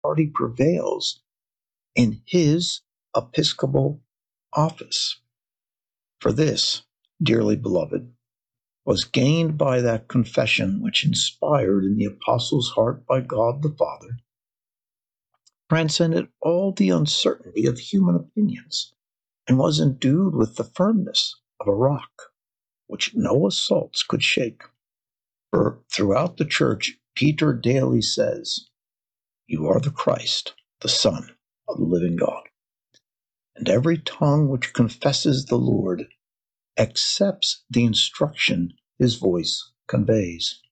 party prevails in his episcopal office. For this, dearly beloved, was gained by that confession which, inspired in the apostle's heart by God the Father, transcended all the uncertainty of human opinions, and was endued with the firmness of a rock, which no assaults could shake. For throughout the church, Peter daily says, "You are the Christ, the Son of the living God." And every tongue which confesses the Lord accepts the instruction his voice conveys.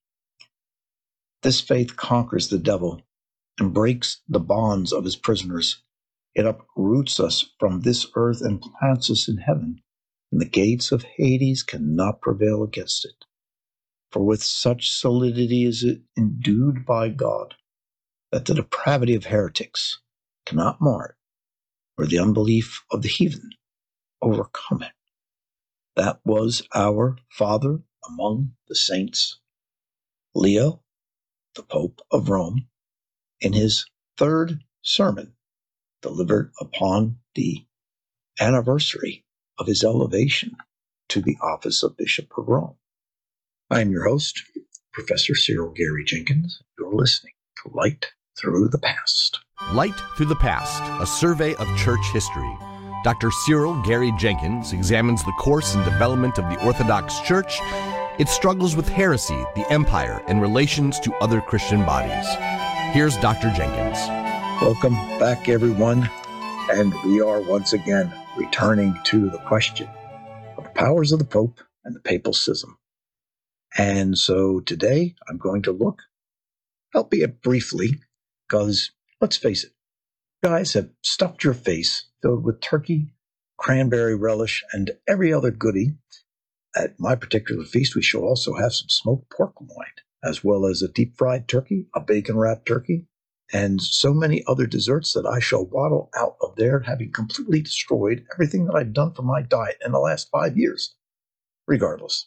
This faith conquers the devil and breaks the bonds of his prisoners. It uproots us from this earth and plants us in heaven, and the gates of Hades cannot prevail against it. For with such solidity is it endued by God, that the depravity of heretics cannot mar it, or the unbelief of the heathen overcome it. That was our father among the saints, Leo, the Pope of Rome, in his third sermon delivered upon the anniversary of his elevation to the office of Bishop of Rome. I am your host, Professor Cyril Gary Jenkins. You're listening to Light Through the Past. Light Through the Past, a survey of church history. Dr. Cyril Gary Jenkins examines the course and development of the Orthodox Church, its struggles with heresy, the empire, and relations to other Christian bodies. Here's Dr. Jenkins. Welcome back, everyone. And we are once again returning to the question of the powers of the Pope and the papal schism. And so today I'm going to look, albeit briefly, because let's face it, you guys have stuffed your face filled with turkey, cranberry relish, and every other goodie. At my particular feast, we shall also have some smoked pork loin, as well as a deep-fried turkey, a bacon-wrapped turkey, and so many other desserts that I shall waddle out of there, having completely destroyed everything that I've done for my diet in the last 5 years. Regardless,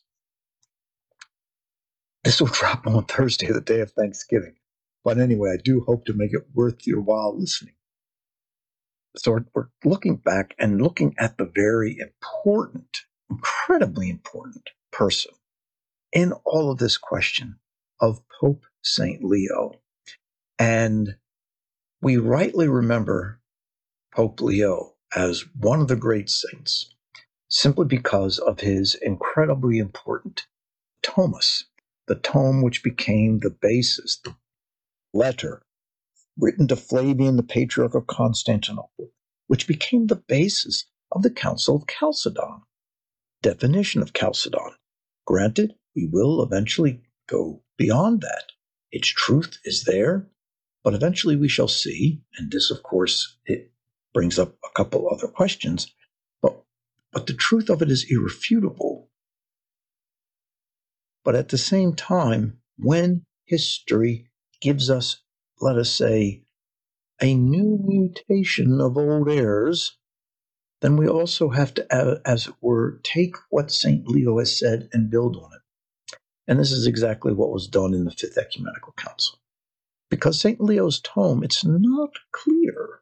this will drop on Thursday, the day of Thanksgiving. But anyway, I do hope to make it worth your while listening. So we're looking back and looking at the very important, incredibly important person in all of this question of Pope St. Leo. And we rightly remember Pope Leo as one of the great saints simply because of his incredibly important Thomas, the tome which became the basis, the letter written to Flavian, the Patriarch of Constantinople, which became the basis of the Council of Chalcedon. Definition of Chalcedon. Granted, we will eventually go beyond that. Its truth is there, but eventually we shall see, and this, of course, it brings up a couple other questions, but the truth of it is irrefutable. But at the same time, when history gives us, let us say, a new mutation of old errors, then we also have to, as it were, take what St. Leo has said and build on it. And this is exactly what was done in the Fifth Ecumenical Council. Because St. Leo's tome, it's not clear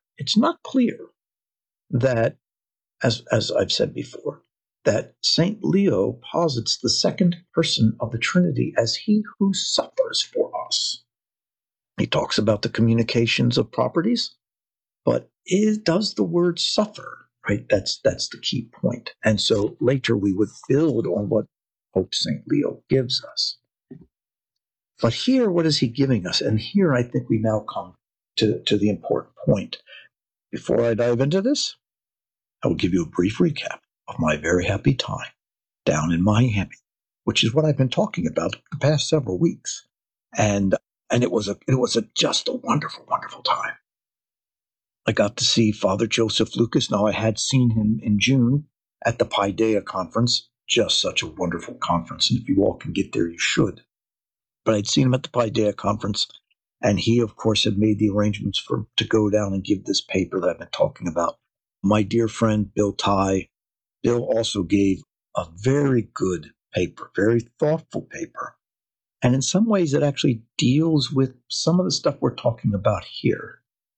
that, as I've said before, that St. Leo posits the second person of the Trinity as he who suffers for us. He talks about the communications of properties, but does the word suffer, right? That's the key point. And so later we would build on what Pope St. Leo gives us. But here, what is he giving us? And here I think we now come to the important point. Before I dive into this, I will give you a brief recap of my very happy time down in Miami, which is what I've been talking about the past several weeks. And it was just a wonderful, wonderful time. I got to see Father Joseph Lucas. Now, I had seen him in June at the Paideia conference, just such a wonderful conference. And if you all can get there, you should. But I'd seen him at the Paideia conference, and he, of course, had made the arrangements to go down and give this paper that I've been talking about. My dear friend, Bill Tye, Bill also gave a very good paper, very thoughtful paper. And in some ways, it actually deals with some of the stuff we're talking about here.